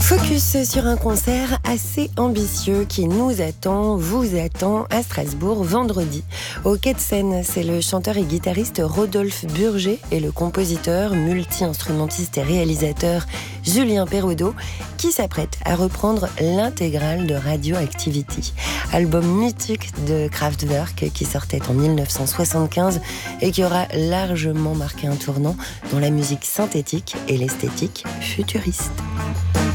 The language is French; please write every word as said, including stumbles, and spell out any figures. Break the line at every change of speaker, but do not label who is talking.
Focus sur un concert assez ambitieux qui nous attend, vous attend à Strasbourg vendredi. Au Quai de Seine, c'est le chanteur et guitariste Rodolphe Burger et le compositeur, multi-instrumentiste et réalisateur Julien Perrodo qui s'apprêtent à reprendre l'intégrale de Radioactivity, album mythique de Kraftwerk qui sortait en dix-neuf cent soixante-quinze et qui aura largement marqué un tournant dans la musique synthétique et l'esthétique futuriste.